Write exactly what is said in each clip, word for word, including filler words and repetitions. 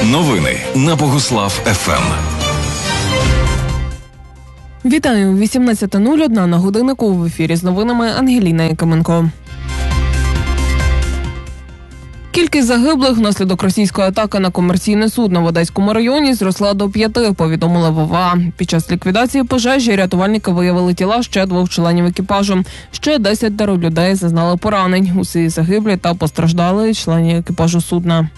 Новини на Богуслав еф ем. Вітаю, вісімнадцята нуль одна на годиннику, в ефірі з новинами Ангеліна Якименко. Кількість загиблих внаслідок російської атаки на комерційне судно в Одеському районі зросла до п'яти, повідомила ВОВА. Під час ліквідації пожежі рятувальники виявили тіла ще двох членів екіпажу. Ще десятеро людей зазнали поранень. Усі загиблі та постраждали члени екіпажу судна.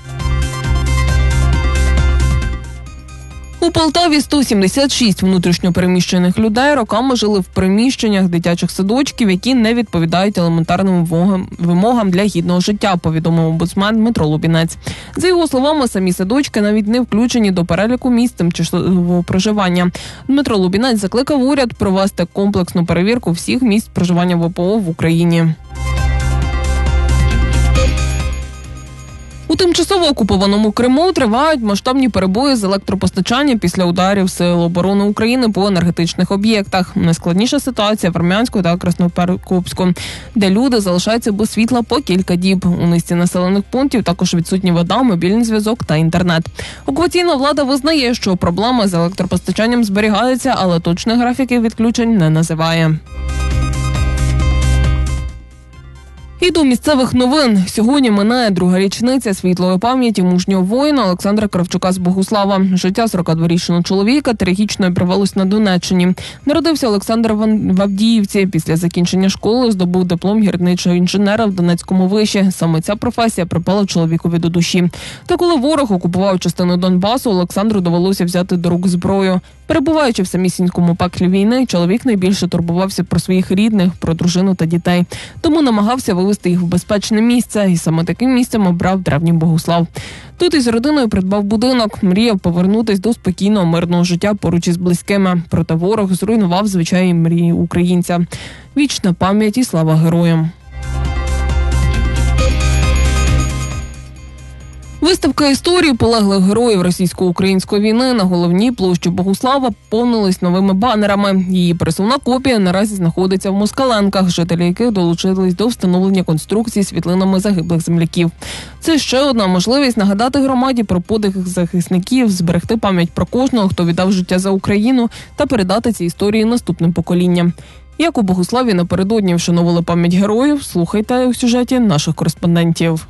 У Полтаві сто сімдесят шість внутрішньопереміщених людей роками жили в приміщеннях дитячих садочків, які не відповідають елементарним вимогам для гідного життя, повідомив омбудсмен Дмитро Лубінець. За його словами, самі садочки навіть не включені до переліку місць тимчасового проживання. Дмитро Лубінець закликав уряд провести комплексну перевірку всіх місць проживання ВПО в Україні. У тимчасово окупованому Криму тривають масштабні перебої з електропостачанням після ударів Сил оборони України по енергетичних об'єктах. Найскладніша ситуація в Армянську та Красноперекопську, де люди залишаються без світла по кілька діб. У низці населених пунктів також відсутні вода, мобільний зв'язок та інтернет. Окупаційна влада визнає, що проблема з електропостачанням зберігається, але точних графіків відключень не називає. І до місцевих новин. Сьогодні минає друга річниця світлої пам'яті мужнього воїна Олександра Кравчука з Богуслава. Життя сорокадворічного чоловіка трагічно обірвалось на Донеччині. Народився Олександр в Авдіївці. Після закінчення школи здобув диплом гірничого інженера в Донецькому виші. Саме ця професія припала чоловікові до душі. Та коли ворог окупував частину Донбасу, Олександру довелося взяти до рук зброю. Перебуваючи в самісінькому пеклі війни, чоловік найбільше турбувався про своїх рідних, про дружину та дітей. Тому намагався вивезти їх в безпечне місце, і саме таким місцем обрав древній Богуслав. Тут із родиною придбав будинок, мріяв повернутись до спокійного, мирного життя поруч із близькими. Проте ворог зруйнував звичайні мрії українця. Вічна пам'ять і слава героям! Виставка історії полеглих героїв російсько-української війни на головній площі Богуслава повнилась новими банерами. Її пересувна копія наразі знаходиться в Москаленках, жителі яких долучились до встановлення конструкцій світлинами загиблих земляків. Це ще одна можливість нагадати громаді про подвиг захисників, зберегти пам'ять про кожного, хто віддав життя за Україну, та передати ці історії наступним поколінням. Як у Богуславі напередодні вшановували пам'ять героїв, слухайте у сюжеті наших кореспондентів.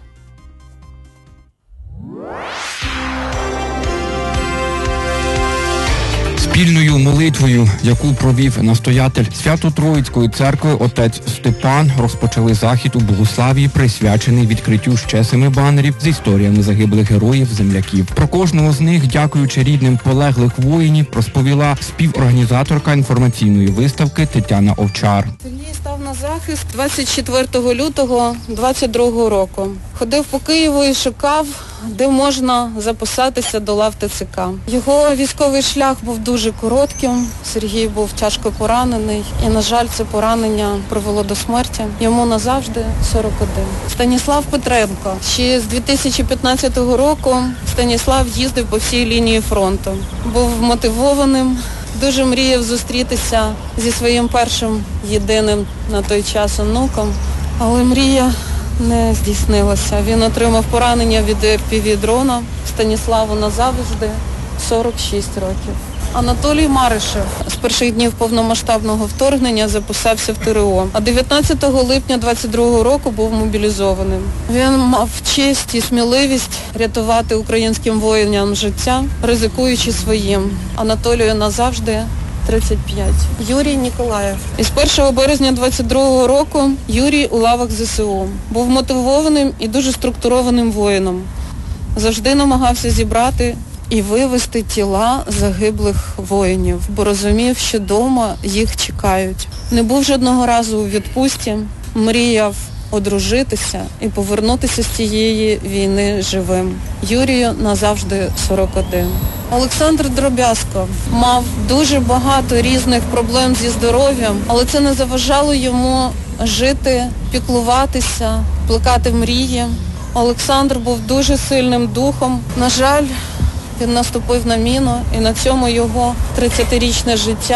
Спільною молитвою, яку провів настоятель Свято-Троїцької церкви отець Степан, розпочали захід у Богуславі, присвячений відкриттю ще семи банерів з історіями загиблих героїв-земляків. Про кожного з них, дякуючи рідним полеглих воїнів, розповіла співорганізаторка інформаційної виставки Тетяна Овчар. Сергій став на захист двадцять четвертого лютого двадцять другого року. Ходив по Києву і шукав, де можна записатися до лав ТЦК. Його військовий шлях був дуже коротким. Сергій був тяжко поранений і, на жаль, це поранення привело до смерті. Йому назавжди сорок один. Станіслав Петренко. Ще з дві тисячі п'ятнадцятого року Станіслав їздив по всій лінії фронту. Був мотивованим, дуже мріяв зустрітися зі своїм першим єдиним на той час онуком, але мрія не здійснилося. Він отримав поранення від еф пі ві-дрона. Станіславу назавжди сорок шість років. Анатолій Маришев з перших днів повномасштабного вторгнення записався в те ре о, а дев'ятнадцятого липня двадцять другого року був мобілізованим. Він мав честь і сміливість рятувати українським воїнам життя, ризикуючи своїм. Анатолію назавжди тридцять п'ять. Юрій Ніколаєв. Із першого березня двадцять другого року Юрій у лавах зе се у. Був мотивованим і дуже структурованим воїном. Завжди намагався зібрати і вивезти тіла загиблих воїнів, бо розумів, що вдома їх чекають. Не був жодного разу у відпустці, мріяв одружитися і повернутися з цієї війни живим. Юрію назавжди сорок один. Олександр Дробязко мав дуже багато різних проблем зі здоров'ям, але це не заважало йому жити, піклуватися, плекати мрії. Олександр був дуже сильним духом. На жаль, він наступив на міну, і на цьому його тридцятирічне життя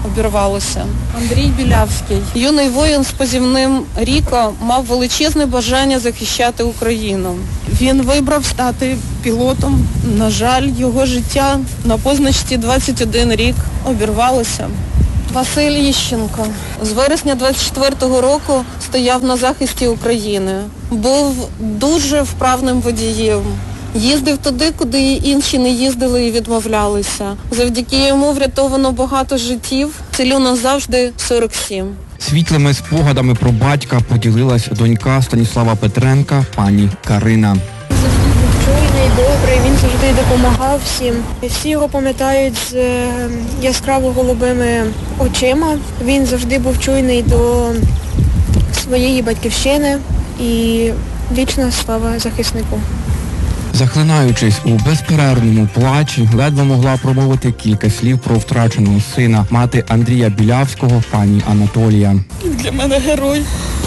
обірвалося. Андрій Білявський. Юний воїн з позивним Ріко мав величезне бажання захищати Україну. Він вибрав стати пілотом. На жаль, його життя на позначці двадцять один рік обірвалося. Василь Іщенко з вересня двадцять четвертого року стояв на захисті України. Був дуже вправним водієм. Їздив туди, куди інші не їздили і відмовлялися. Завдяки йому врятовано багато життів. Цілю назавжди сорок сім. Світлими спогадами про батька поділилась донька Станіслава Петренка, пані Карина. Чуйний, добрий, він завжди допомагав всім. Всі його пам'ятають з е, яскраво голубими очима. Він завжди був чуйний до своєї батьківщини і вічна слава захиснику. Захлинаючись у безперервному плачі, ледве могла промовити кілька слів про втраченого сина мати Андрія Білявського, пані Анатолія. Для мене герой.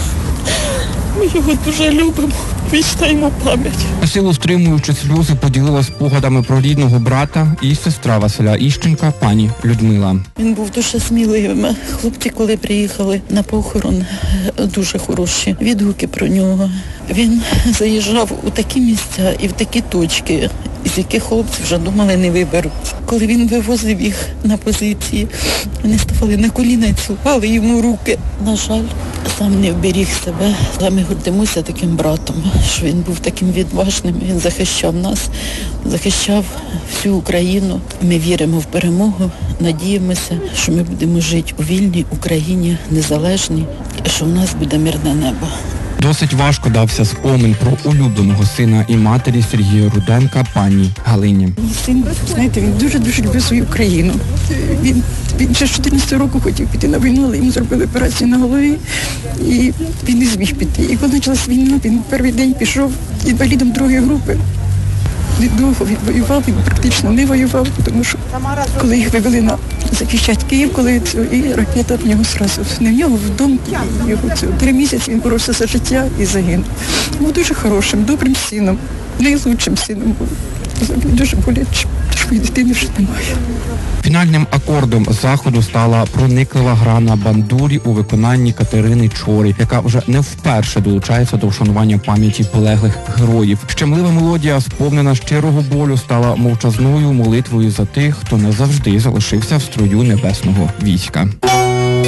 Ми його дуже любимо. Вічна йому пам'ять. На силу стримуючи сльози, поділилась спогадами про рідного брата і сестра Василя Іщенка, пані Людмила. Він був дуже сміливим. Хлопці, коли приїхали на похорон, дуже хороші відгуки про нього. Він заїжджав у такі місця і в такі точки, з яких хлопці вже думали не виберуть. Коли він вивозив їх на позиції, вони ставали на коліна і цілували йому руки. На жаль, сам не вберіг себе. Але ми гордимося таким братом, що він був таким відважним, він захищав нас, захищав всю Україну. Ми віримо в перемогу, надіємося, що ми будемо жити у вільній Україні, незалежній, і що в нас буде мирне небо. Досить важко дався спомин про улюбленого сина і матері Сергія Руденка, пані Галині. Мій син, знаєте, він дуже-дуже любив свою країну. Він, він ще з чотирнадцятого року хотів піти на війну, але йому зробили операцію на голові, і він не зміг піти. І коли почалась війна, він перший день пішов інвалідом другої групи. Довго він воював, він практично не воював, тому що коли їх вивели на захищати Київ, коли це, і ракета в нього зразу, не в нього вдома, його це, три місяці він боровся за життя і загинув. Був дуже хорошим, добрим сином, найлучшим сином був. Дуже боляче, що дитини вже немає. Фінальним акордом заходу стала прониклива гра на бандурі у виконанні Катерини Чорі, яка вже не вперше долучається до вшанування пам'яті полеглих героїв. Щемлива мелодія, сповнена щирого болю, стала мовчазною молитвою за тих, хто не завжди залишився в строю небесного війська.